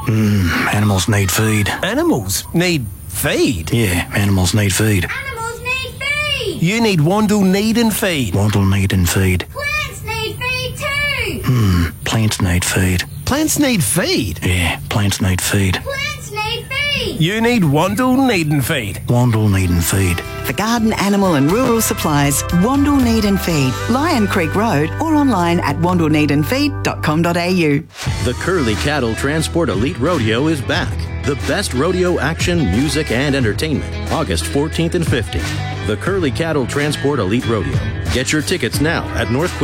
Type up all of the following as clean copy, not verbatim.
Animals need feed. Animals need feed? Yeah, animals need feed. Animals need feed! You need Wandle Need and Feed. Wandle need and feed. Plants need feed too! Plants need feed. Plants need feed? Yeah, plants need feed. Plants need feed! You need Wandle Need and Feed. Wandle need and feed. For garden, animal and rural supplies, Wandle Need and Feed, Lion Creek Road, or online at wandleneedandfeed.com.au. The Curly Cattle Transport Elite Rodeo is back. The best rodeo action, music, and entertainment, August 14th and 15th. The Curly Cattle Transport Elite Rodeo. Get your tickets now at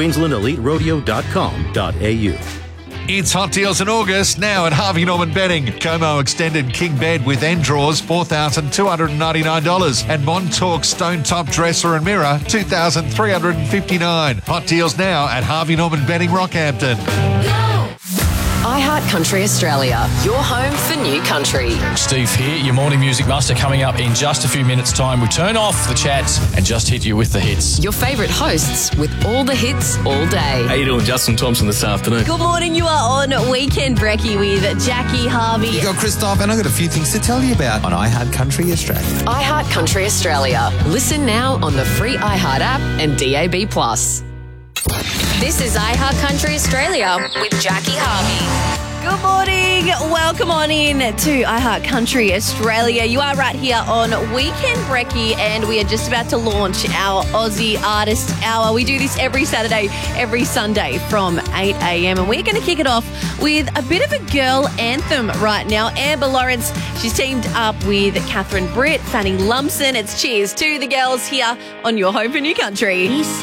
northqueenslandeliterodeo.com.au. It's hot deals in August now at Harvey Norman Bedding. Como Extended King Bed with end drawers, $4,299. And Montauk Stone Top Dresser and Mirror, $2,359. Hot deals now at Harvey Norman Bedding, Rockhampton. iHeart Country Australia, your home for new country. Steve here, your morning music master, coming up in just a few minutes' time. We turn off the chats and just hit you with the hits. Your favourite hosts with all the hits all day. How you doing? Justin Thompson this afternoon. Good morning, you are on Weekend Brekkie with Jackie Harvey. You got Christoph, and I've got a few things to tell you about on iHeart Country Australia. iHeart Country Australia. Listen now on the free iHeart app and DAB+. This is iHeart Country Australia with Jackie Harvey. Good morning. Welcome on in to iHeart Country Australia. You are right here on Weekend Brekkie, and we are just about to launch our Aussie Artist Hour. We do this every Saturday, every Sunday from 8 a.m. and we're going to kick it off with a bit of a girl anthem right now. Amber Lawrence, she's teamed up with Catherine Britt, Fanny Lumpson. It's cheers to the girls here on your home for new country.